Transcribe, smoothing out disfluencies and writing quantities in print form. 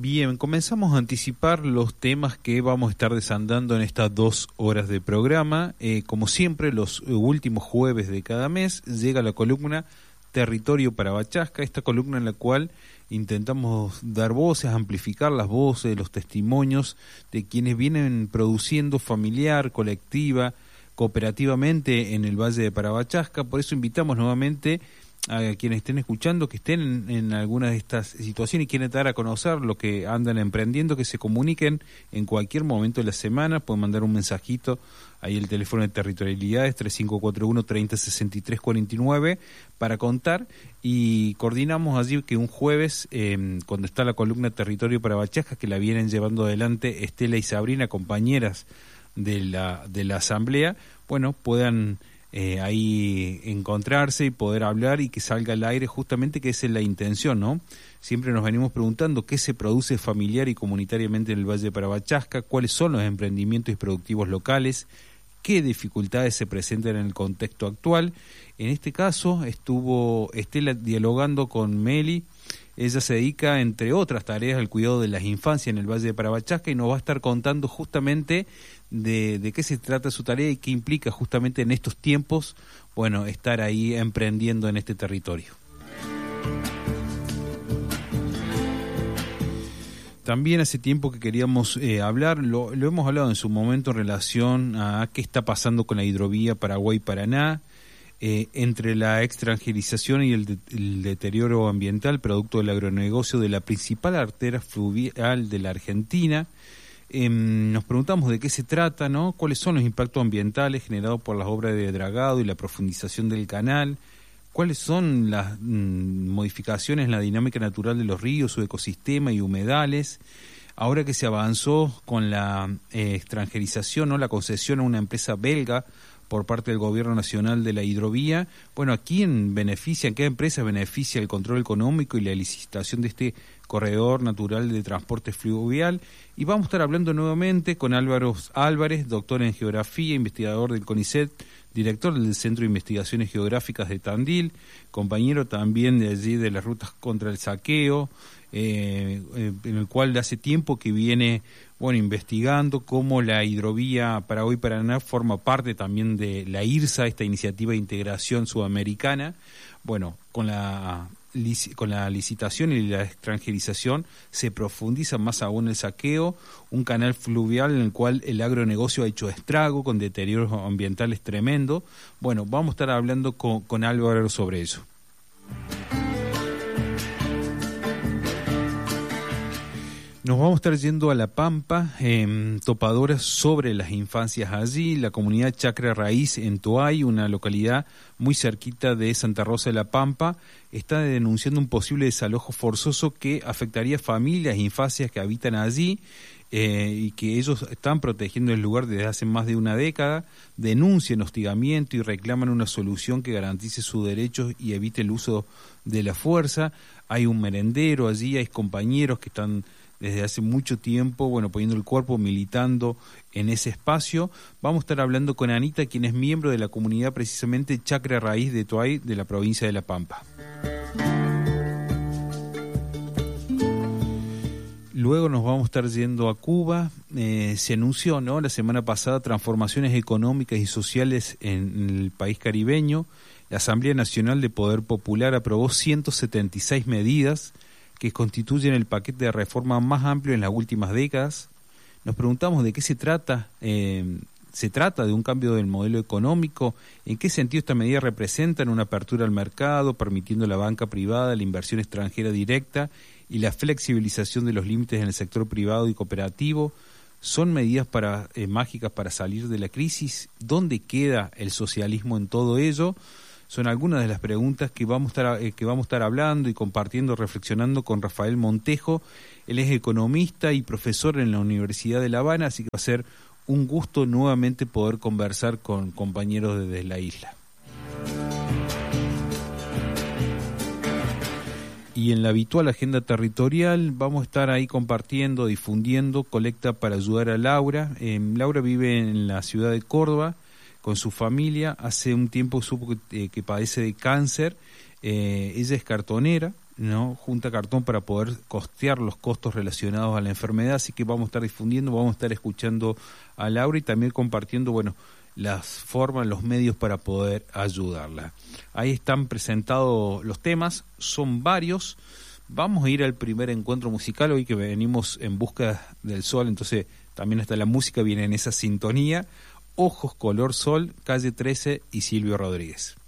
Bien, comenzamos a anticipar los temas que vamos a estar desandando en estas 2 horas de programa. Como siempre, los últimos jueves de cada mes llega la columna Territorio Parabachasca, esta columna en la cual intentamos dar voces, amplificar las voces, los testimonios de quienes vienen produciendo familiar, colectiva, cooperativamente en el Valle de Parabachasca. Por eso invitamos nuevamente a quienes estén escuchando, que estén en alguna de estas situaciones y quieren dar a conocer lo que andan emprendiendo, que se comuniquen en cualquier momento de la semana. Pueden mandar un mensajito ahí el teléfono de territorialidades 3541-306349 para contar, y coordinamos allí que un jueves, cuando está la columna Territorio Parabachasca, que la vienen llevando adelante Estela y Sabrina, compañeras de la asamblea, bueno, puedan ahí encontrarse y poder hablar y que salga al aire, justamente, que esa es la intención, ¿no? Siempre nos venimos preguntando qué se produce familiar y comunitariamente en el Valle de Parabachasca, cuáles son los emprendimientos y productivos locales, qué dificultades se presentan en el contexto actual. En este caso estuvo Estela dialogando con Meli. Ella se dedica, entre otras tareas, al cuidado de las infancias en el Valle de Parabachasca, y nos va a estar contando justamente de qué se trata su tarea y qué implica justamente en estos tiempos, bueno, estar ahí emprendiendo en este territorio. También hace tiempo que queríamos hablar, lo hemos hablado en su momento en relación a qué está pasando con la hidrovía Paraguay-Paraná, entre la extranjerización y el deterioro ambiental producto del agronegocio de la principal arteria fluvial de la Argentina. Nos preguntamos de qué se trata, ¿no? ¿Cuáles son los impactos ambientales generados por las obras de dragado y la profundización del canal? ¿Cuáles son las modificaciones en la dinámica natural de los ríos, su ecosistema y humedales? Ahora que se avanzó con la extranjerización, ¿no?, la concesión a una empresa belga por parte del Gobierno Nacional de la Hidrovía, bueno, ¿a quién beneficia, a qué empresa beneficia el control económico y la licitación de este corredor natural de transporte fluvial? Y vamos a estar hablando nuevamente con Álvaro Álvarez, doctor en Geografía, investigador del CONICET, director del Centro de Investigaciones Geográficas de Tandil, compañero también de allí de las rutas contra el saqueo, en el cual hace tiempo que viene, bueno, investigando cómo la hidrovía Paraguay-Paraná forma parte también de la IRSA, esta iniciativa de integración sudamericana. Bueno, con la licitación y la extranjerización se profundiza más aún el saqueo, un canal fluvial en el cual el agronegocio ha hecho estrago con deterioros ambientales tremendos. Bueno, vamos a estar hablando con Álvaro sobre eso. Nos vamos a estar yendo a La Pampa, topadoras sobre las infancias allí, la comunidad Chacra Raíz en Toay, una localidad muy cerquita de Santa Rosa de La Pampa, está denunciando un posible desalojo forzoso que afectaría a familias e infancias que habitan allí, y que ellos están protegiendo el lugar desde hace más de una década. Denuncian hostigamiento y reclaman una solución que garantice sus derechos y evite el uso de la fuerza. Hay un merendero allí, hay compañeros que están desde hace mucho tiempo, bueno, poniendo el cuerpo, militando en ese espacio. Vamos a estar hablando con Anita, quien es miembro de la comunidad precisamente Chacra Raíz de Toay, de la provincia de La Pampa. Luego nos vamos a estar yendo a Cuba. Se anunció, ¿no?, la semana pasada, transformaciones económicas y sociales en el país caribeño. La Asamblea Nacional de Poder Popular aprobó 176 medidas que constituyen el paquete de reforma más amplio en las últimas décadas. Nos preguntamos de qué se trata. ¿Se trata de un cambio del modelo económico? ¿En qué sentido esta medida representa una apertura al mercado, permitiendo la banca privada, la inversión extranjera directa y la flexibilización de los límites en el sector privado y cooperativo? ¿Son medidas mágicas para salir de la crisis? ¿Dónde queda el socialismo en todo ello? Son algunas de las preguntas que vamos a estar hablando y compartiendo, reflexionando con Rafael Montejo. Él es economista y profesor en la Universidad de La Habana, así que va a ser un gusto nuevamente poder conversar con compañeros desde la isla. Y en la habitual agenda territorial vamos a estar ahí compartiendo, difundiendo, colecta para ayudar a Laura. Laura vive en la ciudad de Córdoba con su familia. Hace un tiempo supo que padece de cáncer. Ella es cartonera ¿no? Junta cartón para poder costear los costos relacionados a la enfermedad, así que vamos a estar difundiendo, vamos a estar escuchando a Laura y también compartiendo, bueno, las formas, los medios para poder ayudarla. Ahí están presentados los temas, son varios. Vamos a ir al primer encuentro musical hoy que venimos en busca del sol, entonces también hasta la música viene en esa sintonía. Ojos color sol, Calle 13 y Silvio Rodríguez.